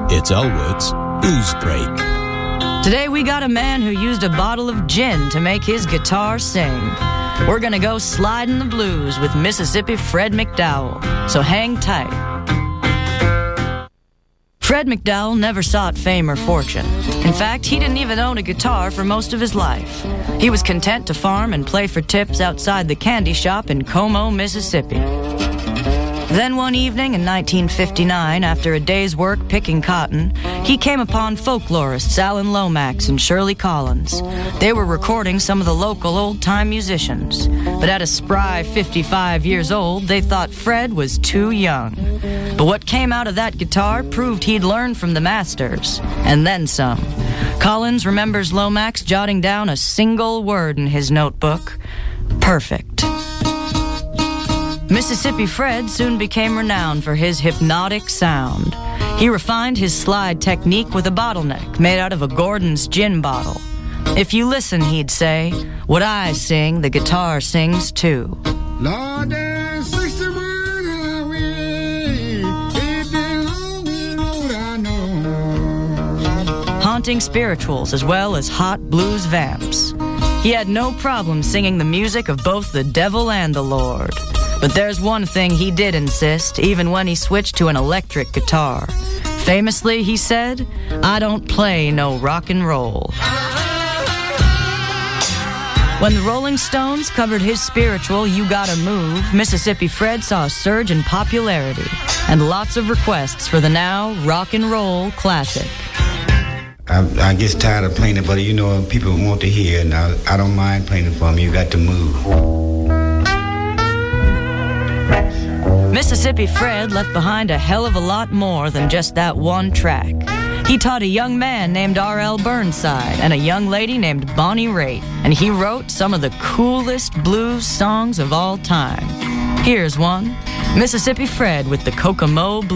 It's Elwood's Booze Break. Today we got a man who used a bottle of gin to make his guitar sing. We're gonna go sliding the blues with Mississippi Fred McDowell, so hang tight. Fred McDowell never sought fame or fortune. In fact, he didn't even own a guitar for most of his life. He was content to farm and play for tips outside the candy shop in Como, Mississippi. Then one evening in 1959, after a day's work picking cotton, he came upon folklorists Alan Lomax and Shirley Collins. They were recording some of the local old-time musicians. But at a spry 55 years old, they thought Fred was too young. But what came out of that guitar proved he'd learned from the masters, and then some. Collins remembers Lomax jotting down a single word in his notebook: perfect. Mississippi Fred soon became renowned for his hypnotic sound. He refined his slide technique with a bottleneck made out of a Gordon's gin bottle. If you listen, he'd say, what I sing, the guitar sings too. Lord, there's 60 miles away. It's the lonely road I know. Haunting spirituals as well as hot blues vamps. He had no problem singing the music of both the devil and the Lord. But there's one thing he did insist, even when he switched to an electric guitar. Famously, he said, I don't play no rock and roll. When the Rolling Stones covered his spiritual You Gotta Move, Mississippi Fred saw a surge in popularity and lots of requests for the now rock and roll classic. I get tired of playing it, but you know, people want to hear it, and I don't mind playing it for them. You got to move. Mississippi Fred left behind a hell of a lot more than just that one track. He taught a young man named R.L. Burnside and a young lady named Bonnie Raitt, and he wrote some of the coolest blues songs of all time. Here's one, Mississippi Fred with the Kokomo Blues.